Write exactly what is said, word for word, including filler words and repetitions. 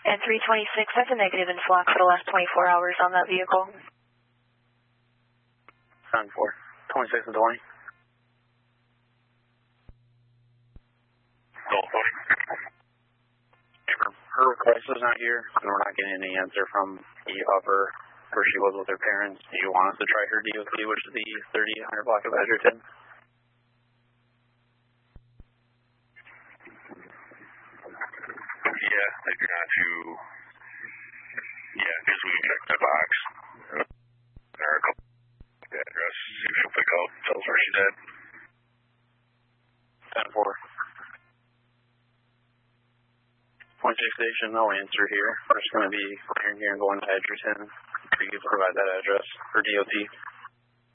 And three twenty-six has a negative in flux for the last twenty-four hours on that vehicle. ten four, twenty-six and twenty. Her request is not here, and we're not getting any answer from the upper where she was with her parents. Do you want us to try her D O T, which is the thirty-eight hundred block of Edgerton? Yeah, if you're not too, yeah, because we can check that box. There are a couple the address, see if she'll pick up, tell us where she's at. ten four. Point six station, no answer here. We're just going to be clearing here and going to Edgerton. If you could provide that address for D O T.